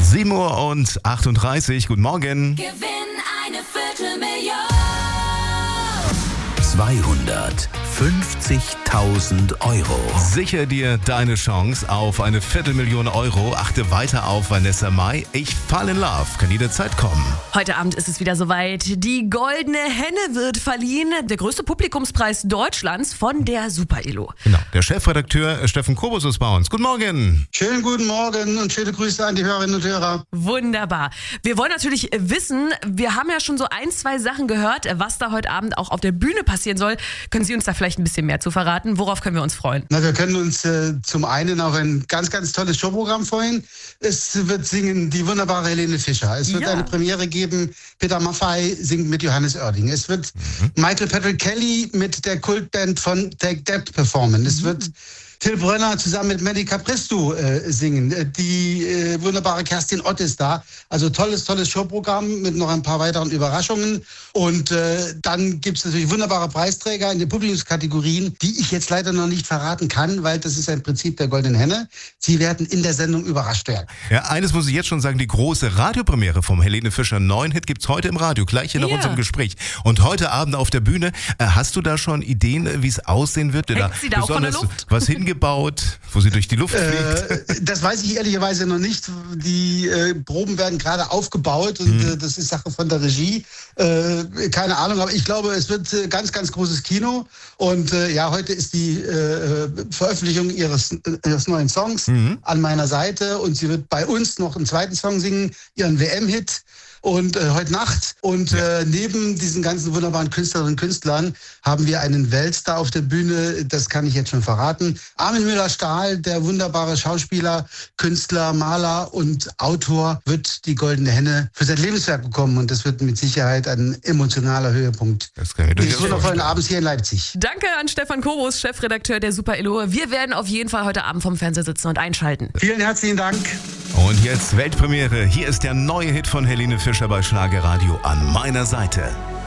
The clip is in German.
7:38 Uhr, guten Morgen. Gewinn eine Viertelmillion. 250.000 Euro. Sichere dir deine Chance auf eine Viertelmillion Euro. Achte weiter auf Vanessa Mai. Ich fall in love. Kann jederzeit kommen. Heute Abend ist es wieder soweit. Die Goldene Henne wird verliehen. Der größte Publikumspreis Deutschlands von der Super Elo. Genau. Der Chefredakteur Steffen Kobus ist bei uns. Guten Morgen. Schönen guten Morgen und schöne Grüße an die Hörerinnen und Hörer. Wunderbar. Wir wollen natürlich wissen, wir haben ja schon so 2 Sachen gehört, was da heute Abend auch auf der Bühne passieren soll. Können Sie uns da vielleicht ein bisschen mehr zu verraten? Worauf können wir uns freuen? Na, wir können uns zum einen auf ein ganz, ganz tolles Showprogramm freuen. Es wird singen die wunderbare Helene Fischer. Es wird eine Premiere geben. Peter Maffay singt mit Johannes Oerding. Es wird Michael Patrick Kelly mit der Kultband von Take That performen. Es wird Till Brönner zusammen mit Mandy Capristo singen. Die wunderbare Kerstin Ott ist da. Also tolles Showprogramm mit noch ein paar weiteren Überraschungen. Und dann gibt es natürlich wunderbare Preisträger in den Publikumskategorien, die ich jetzt leider noch nicht verraten kann, weil das ist ein Prinzip der Goldenen Henne. Sie werden in der Sendung überrascht werden. Ja, eines muss ich jetzt schon sagen, die große Radiopremiere vom Helene Fischer 9 Hit gibt's heute im Radio, gleich hier nach unserem Gespräch. Und heute Abend auf der Bühne, hast du da schon Ideen, wie es aussehen wird? Hängt sie da auch von der Luft? Was hingebaut, wo sie durch die Luft fliegt? Das weiß ich ehrlicherweise noch nicht. Die Proben werden gerade aufgebaut und das ist Sache von der Regie. Keine Ahnung, aber ich glaube, es wird ganz, ganz großes Kino. Und heute ist die Veröffentlichung ihres neuen Songs an meiner Seite und sie wird bei uns noch einen zweiten Song singen, ihren WM-Hit. Und heute Nacht und neben diesen ganzen wunderbaren Künstlerinnen und Künstlern haben wir einen Weltstar auf der Bühne, das kann ich jetzt schon verraten. Armin Müller-Stahl, der wunderbare Schauspieler, Künstler, Maler und Autor, wird die Goldene Henne für sein Lebenswerk bekommen und das wird mit Sicherheit ein emotionaler Höhepunkt des wundervollen Abends hier in Leipzig. Danke an Stefan Kobus, Chefredakteur der Super Elo. Wir werden auf jeden Fall heute Abend vom Fernseher sitzen und einschalten. Vielen herzlichen Dank. Und jetzt Weltpremiere. Hier ist der neue Hit von Helene Fischer bei Schlagerradio an meiner Seite.